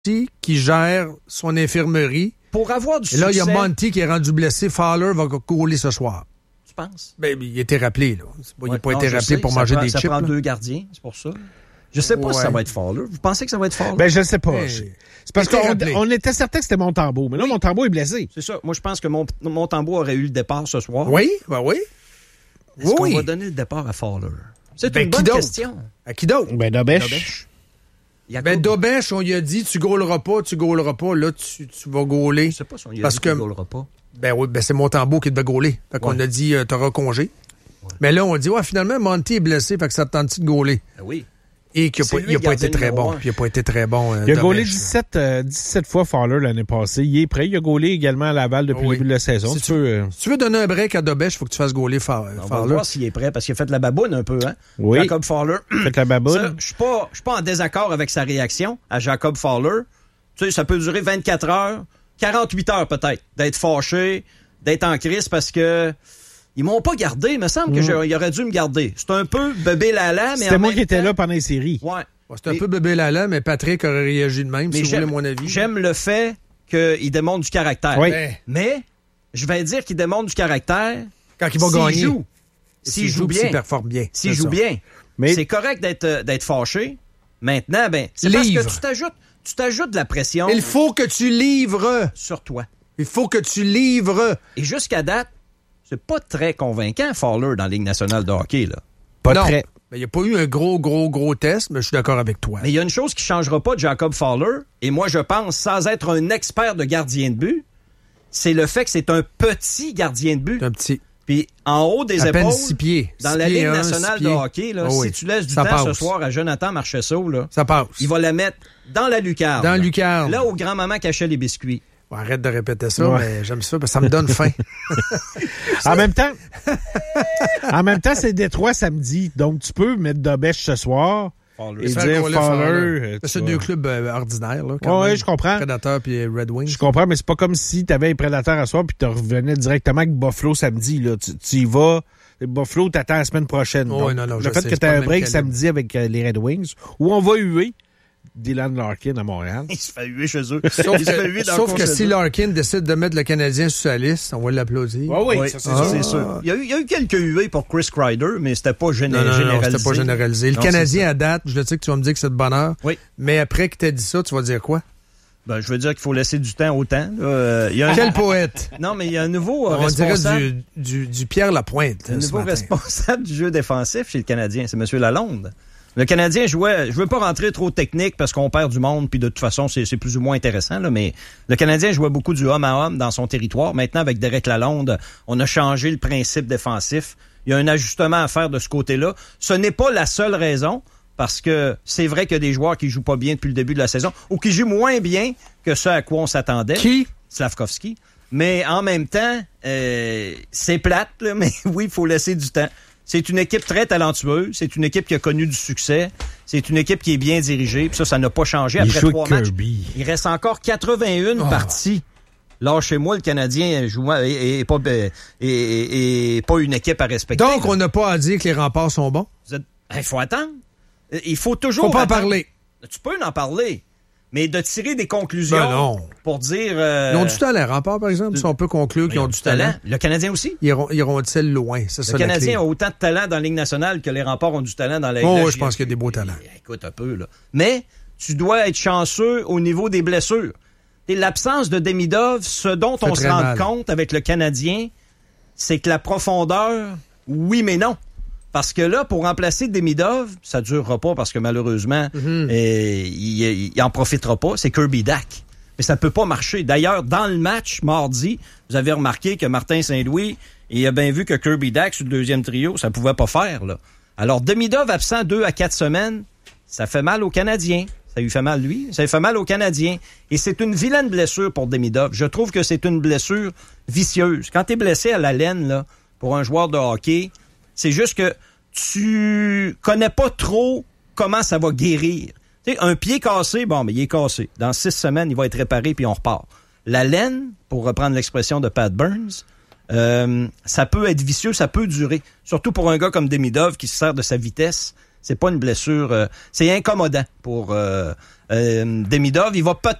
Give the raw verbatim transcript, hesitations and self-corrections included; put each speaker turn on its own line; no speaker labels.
qui gère son infirmerie.
Pour avoir du
Et là, il
succès...
y a Monty qui est rendu blessé. Fowler va gauler ce soir.
Tu penses?
Ben, il a été rappelé, là. Il n'a
Ouais,
pas
non,
été
je
rappelé
sais,
pour
ça
manger
prend,
des
ça
chips.
prend
là.
deux gardiens, c'est pour ça. Je sais pas
Ouais.
si ça va être Fowler. Vous pensez que ça va être Fowler?
Ben, je ne sais pas.
Hey.
C'est parce
Il était
qu'on
rappelé.
on était certain que c'était Montembeault, mais là,
Oui.
Montembeault est blessé.
C'est ça. Moi, je pense que mon, Montembeault aurait eu le départ ce soir.
Oui, ben oui.
Est-ce
Oui,
qu'on
oui.
va donner le départ à Fowler? C'est
Ben,
une
qui
bonne
d'autre?
question.
À qui d'autre?
Ben, Dobèche.
Dobèche. Jacob.
Ben, Dobèche, on lui a dit, tu gauleras pas, tu gauleras pas. Là, tu, tu vas gauler.
Je sais pas si on y a
Parce
dit
que-
qu'il ne goalera pas.
Ben oui, ben c'est Montembeault qui devait gauler. Fait qu'on
Ouais.
a dit, euh, t'auras congé. Mais là, on dit, ouais, finalement, Monty est blessé, fait que ça te tente de gauler.
Ben oui.
Et qu'il
C'est
n'a
lui
pas, il a
le
pas été
gardien
très
numéro
bon.
un.
Puis il n'a pas été très bon. euh,
Il a gaulé
Dobèche.
dix-sept, euh, dix-sept fois Fowler l'année passée. Il est prêt. Il a gaulé également à Laval depuis
Oui.
le début de la saison.
Si
Tu peux, euh,
Si tu veux donner un break à Dobèche, il faut que tu fasses gauler Fa-
On va
Fowler.
voir s'il est prêt parce qu'il a fait la baboune un peu, hein?
Oui.
Jacob Fowler.
Faites la baboune.
Ça, Je suis pas, je suis pas en désaccord avec sa réaction à Jacob Fowler. Tu sais, ça peut durer vingt-quatre heures, quarante-huit heures peut-être, d'être fâché, d'être en crise parce que ils m'ont pas gardé. Il me semble que j'aurais- il aurait dû me garder. C'est un peu bébé lala, mais
C'était
en
moi
même
qui étais
temps-
là pendant les séries.
Ouais.
Ouais, c'est un
Et-
peu bébé lala, mais Patrick aurait réagi de même,
Mais
si vous voulez
j'aime,
mon avis.
j'aime le fait qu'il démontre du caractère.
Oui.
Ben,
Mais je vais dire qu'il démontre du caractère
quand il va
s'il
gagner.
joue. S'il joue
puis
bien.
S'il performe bien.
S'il
C'est
joue
ça.
bien.
Mais-
C'est correct d'être, euh, d'être fâché. Maintenant, ben, c'est
Livre.
parce que tu t'ajoutes, tu t'ajoutes de la pression
Il faut que tu livres.
sur toi.
Il faut que tu livres.
Et jusqu'à date, c'est pas très convaincant, Fowler, dans la Ligue nationale de hockey, là.
Pas
non.
très.
Ben, il n'y a pas eu un gros, gros, gros test, mais je suis d'accord avec toi.
Mais il y a une chose qui changera pas de Jacob Fowler, et moi, je pense, sans être un expert de gardien de but, c'est le fait que c'est un petit gardien de but.
C'est un petit.
Puis en haut des
À peine
épaules,
six pieds.
dans
Six
la
pieds
Ligue
un,
nationale
six
de
pieds.
hockey, là,
Oh oui.
si tu laisses du
Ça
temps
passe.
ce soir à Jonathan Marchessault, là,
Ça passe.
il va la mettre dans la lucarne.
Dans la lucarne.
Là où grand-maman cachait les biscuits.
Bon, arrête de répéter ça,
Ouais.
mais j'aime ça, parce que ça me donne faim.
En même temps, en même temps, c'est Détroit samedi. Donc, tu peux mettre Dobèche ce soir et
Faire
dire
gauler
Fowler.
Fowler.
euh, tu
C'est
vas-
deux clubs euh, ordinaires, là. quand
Ouais,
même.
ouais, je comprends.
Predator puis Red Wings.
Je comprends, mais c'est pas comme si tu avais un prédateur à soir puis tu revenais directement avec Buffalo samedi. Là. Tu, tu y vas. Buffalo t'attends la semaine prochaine.
Ouais,
Donc,
non, non,
le
je
fait
sais,
que
c'est
tu as
pas
un
le
break
même
samedi avec euh, les Red Wings, où on va huer Dylan Larkin à Montréal.
Il se fait huer chez eux.
Sauf
Il se fait
que,
huer dans
sauf
le
que
coin
si
chez eux.
Larkin décide de mettre le Canadien sur sa liste, on va l'applaudir.
oui,
Oui,
ça,
c'est
c'est
sûr,
sûr.
c'est sûr. Il y, a eu, il y a eu quelques huées pour Chris Kreider, mais c'était pas géné-
Non, non, non,
généralisé.
c'était pas généralisé. Le
Non,
Canadien, à date, je le sais que tu vas me dire que c'est de bonheur,
Oui.
mais après que tu as dit ça, tu vas dire quoi?
Ben, je veux dire qu'il faut laisser du temps au temps. là. Euh, il y a un...
Quel poète!
Non, mais il y a un nouveau euh,
On dirait
responsable.
du, du, du Pierre Lapointe.
Un
ce
nouveau
matin.
responsable du jeu défensif chez le Canadien, c'est M. Lalonde. Le Canadien jouait, je veux pas rentrer trop technique parce qu'on perd du monde, puis de toute façon, c'est, c'est plus ou moins intéressant, là, mais le Canadien jouait beaucoup du homme à homme dans son territoire. Maintenant, avec Derek Lalonde, on a changé le principe défensif. Il y a un ajustement à faire de ce côté-là. Ce n'est pas la seule raison, parce que c'est vrai qu'il y a des joueurs qui jouent pas bien depuis le début de la saison, ou qui jouent moins bien que ce à quoi on s'attendait.
Qui?
Slavkovski. Mais en même temps, euh, c'est plate, là, mais oui, il faut laisser du temps. C'est une équipe très talentueuse. C'est une équipe qui a connu du succès. C'est une équipe qui est bien dirigée. Puis ça, ça n'a pas changé
Il
après
joue
trois
avec
matchs.
Kirby.
Il reste encore quatre-vingt-une
Oh.
parties. Là, chez moi, le Canadien joue et, et, pas, et, et, et pas une équipe à respecter.
Donc, on n'a pas à dire que les remparts sont bons?
Vous êtes- Il faut attendre. Il faut toujours
Faut pas en
attendre.
parler.
Tu peux en parler. Mais de tirer des conclusions
Ben non.
pour dire... euh,
Ils ont du talent, les remparts, par exemple, si on peut conclure qu'ils
ils
ont du talent.
Le Canadien aussi.
Iront- Iront-ils loin? C'est ça
Le
la
Canadien
clé.
a autant de talent dans la Ligue nationale que les remparts ont du talent dans la Ligue
Oh,
nationale.
ouais, je pense qu'il y a des beaux talents.
Écoute un peu, là. Mais tu dois être chanceux au niveau des blessures. Et l'absence de Demidov, ce dont
Fait
on se
très
rend
mal.
compte avec le Canadien, c'est que la profondeur, oui mais non. Parce que là, pour remplacer Demidov, ça ne durera pas parce que malheureusement,
Mm-hmm.
euh, il, il, il en profitera pas. C'est Kirby Dack. Mais ça ne peut pas marcher. D'ailleurs, dans le match mardi, vous avez remarqué que Martin Saint-Louis, il a bien vu que Kirby Dack sur le deuxième trio, ça ne pouvait pas faire. Là. Alors, Demidov absent deux à quatre semaines, ça fait mal aux Canadiens. Ça lui fait mal, lui. Ça lui fait mal aux Canadiens. Et c'est une vilaine blessure pour Demidov. Je trouve que c'est une blessure vicieuse. Quand tu es blessé à la laine, là, pour un joueur de hockey, c'est juste que tu connais pas trop comment ça va guérir. Tu sais, un pied cassé, bon, mais il est cassé. Dans six semaines, il va être réparé puis on repart. La laine, pour reprendre l'expression de Pat Burns, euh, ça peut être vicieux, ça peut durer. Surtout pour un gars comme Demidov qui se sert de sa vitesse. C'est pas une blessure... Euh, c'est incommodant pour euh, euh, Demidov. Il va peut-être